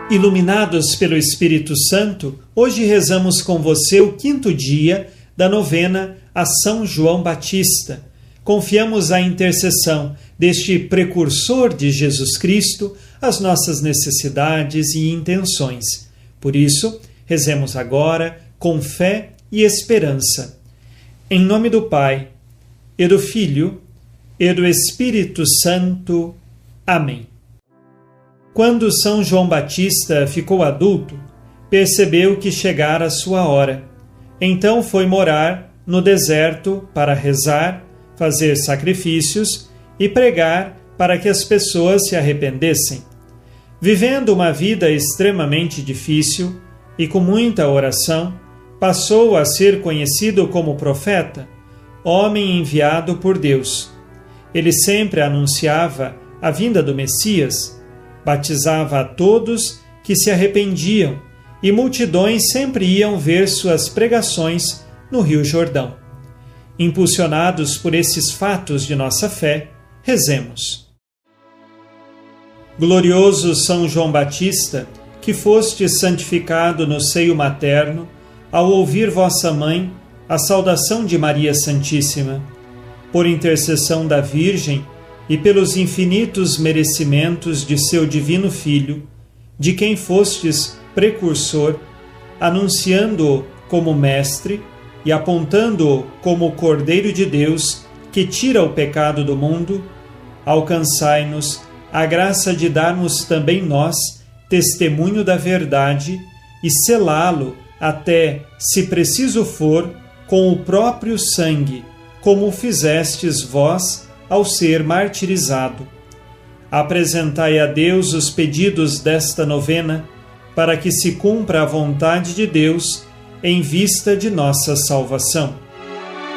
Iluminados pelo Espírito Santo, hoje rezamos com você o 5º dia da novena a São João Batista. Confiamos a intercessão deste precursor de Jesus Cristo às nossas necessidades e intenções. Por isso, rezemos agora com fé e esperança. Em nome do Pai, e do Filho, e do Espírito Santo. Amém. Quando São João Batista ficou adulto, percebeu que chegara a sua hora. Então foi morar no deserto para rezar, fazer sacrifícios e pregar para que as pessoas se arrependessem. Vivendo uma vida extremamente difícil e com muita oração, passou a ser conhecido como profeta, homem enviado por Deus. Ele sempre anunciava a vinda do Messias, batizava a todos que se arrependiam e multidões sempre iam ver suas pregações no Rio Jordão. Impulsionados por esses fatos de nossa fé, rezemos. Glorioso São João Batista, que foste santificado no seio materno, ao ouvir vossa mãe a saudação de Maria Santíssima, por intercessão da Virgem e pelos infinitos merecimentos de seu divino Filho, de quem fostes precursor, anunciando-o como Mestre e apontando-o como o Cordeiro de Deus que tira o pecado do mundo, alcançai-nos a graça de darmos também nós testemunho da verdade e selá-lo até, se preciso for, com o próprio sangue, como fizestes vós ao ser martirizado. Apresentai a Deus os pedidos desta novena, para que se cumpra a vontade de Deus em vista de nossa salvação.